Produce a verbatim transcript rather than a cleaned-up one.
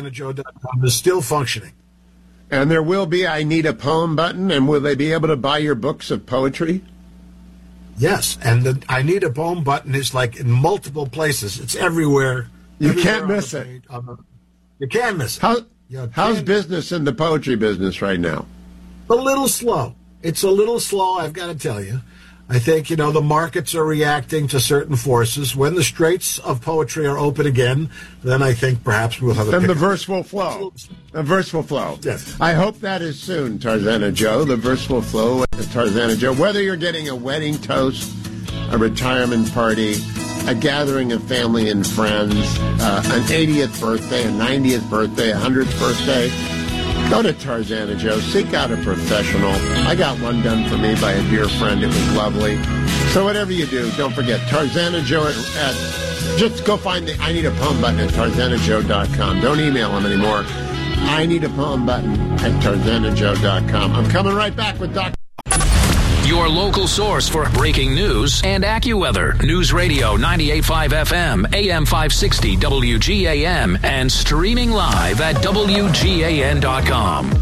Joe dot com is still functioning. And there will be I Need a Poem button, and will they be able to buy your books of poetry? Yes, and the I Need a Poem button is like in multiple places. It's everywhere. You everywhere can't miss it. Page, the, you can't miss it. How, you how's can't. business in the poetry business right now? A little slow. It's a little slow, I've got to tell you. I think, you know, the markets are reacting to certain forces. When the straits of poetry are open again, then I think perhaps we'll have a Then the pickup. verse will flow. The verse will flow. Yes. I hope that is soon, Tarzana Joe. The verse will flow at Tarzana Joe. Whether you're getting a wedding toast, a retirement party, a gathering of family and friends, uh, an eightieth birthday, a ninetieth birthday, a hundredth birthday, go to Tarzana Joe. Seek out a professional. I got one done for me by a dear friend. It was lovely. So whatever you do, don't forget Tarzana Joe at, at just go find the I Need a Poem button at Tarzana Joe dot com. Don't email him anymore. I Need a Poem button at Tarzana Joe dot com. I'm coming right back with Doctor Your local source for breaking news and AccuWeather. News Radio ninety-eight point five F M, A M five sixty W G A M, and streaming live at W G A N dot com.